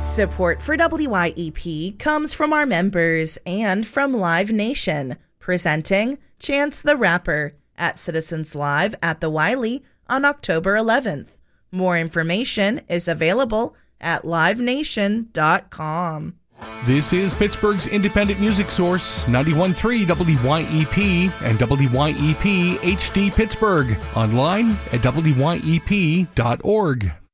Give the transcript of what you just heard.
Support for WYEP comes from our members and from Live Nation, presenting Chance the Rapper at Citizens Live at the Wiley on October 11th. More information is available at livenation.com. This is Pittsburgh's independent music source, 91.3 WYEP and WYEP HD Pittsburgh. Online at WYEP.org.